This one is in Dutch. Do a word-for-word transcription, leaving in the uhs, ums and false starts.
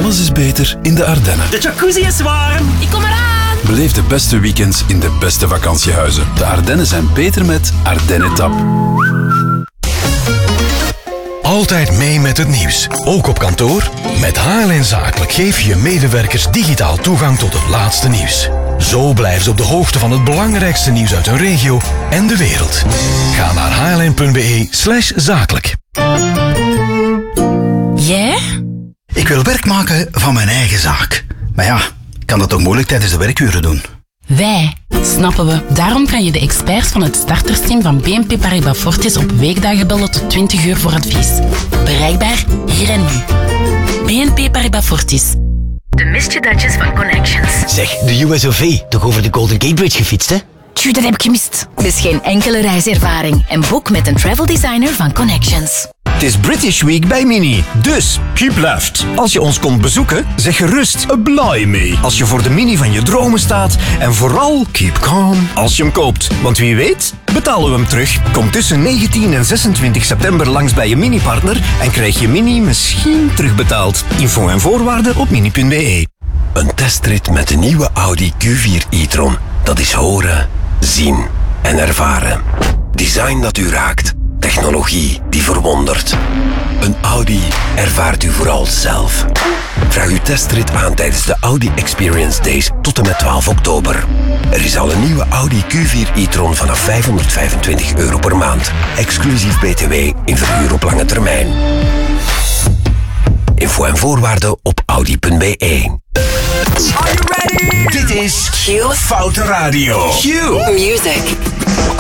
Alles is beter in de Ardennen. De jacuzzi is warm. Ik kom eraan. Beleef de beste weekends in de beste vakantiehuizen. De Ardennen zijn beter met Ardennen Tap. Altijd mee met het nieuws. Ook op kantoor. Met H L N Zakelijk geef je je medewerkers digitaal toegang tot het laatste nieuws. Zo blijven ze op de hoogte van het belangrijkste nieuws uit hun regio en de wereld. Ga naar hln.be slash zakelijk. Jij? Ik wil werk maken van mijn eigen zaak. Maar ja, ik kan dat toch moeilijk tijdens de werkuren doen? Wij, snappen we. Daarom kan je de experts van het startersteam van B N P Paribas Fortis op weekdagen bellen tot twintig uur voor advies. Bereikbaar hier en nu. B N P Paribas Fortis. De misjedatjes van Connections. Zeg, de U S O V, toch over de Golden Gate Bridge gefietst, hè? Tju, dat heb ik gemist. Dus geen enkele reiservaring en boek met een travel designer van Connections. Het is British Week bij Mini, dus keep left. Als je ons komt bezoeken, zeg gerust blimey als je voor de Mini van je dromen staat. En vooral keep calm als je hem koopt. Want wie weet, betalen we hem terug. Kom tussen negentien en zesentwintig september langs bij je Mini-partner en krijg je Mini misschien terugbetaald. Info en voorwaarden op mini punt b e. Een testrit met de nieuwe Audi Q vier e-tron. Dat is horen, zien en ervaren. Design dat u raakt. Technologie die verwondert. Een Audi ervaart u vooral zelf. Vraag uw testrit aan tijdens de Audi Experience Days tot en met twaalf oktober. Er is al een nieuwe Audi Q vier e-tron vanaf vijfhonderdvijfentwintig euro per maand. Exclusief B T W in verhuur op lange termijn. Info en voorwaarden op audi punt b e. Are you ready? Dit is Q Foute Radio. Q Music.